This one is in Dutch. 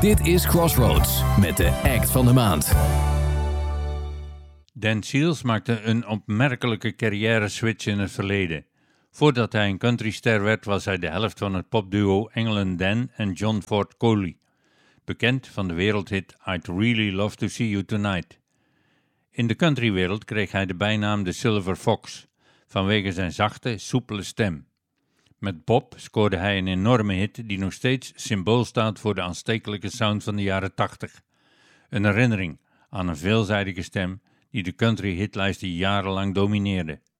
Dit is Crossroads met de act van de maand. Dan Seals maakte een opmerkelijke carrière-switch in het verleden. Voordat hij een countryster werd, was hij de helft van het popduo England Dan en John Ford Coley, bekend van de wereldhit I'd Really Love to See You Tonight. In de countrywereld kreeg hij de bijnaam de Silver Fox, vanwege zijn zachte, soepele stem. Met Bob scoorde hij een enorme hit die nog steeds symbool staat voor de aanstekelijke sound van de jaren 80. Een herinnering aan een veelzijdige stem die de country hitlijsten jarenlang domineerde.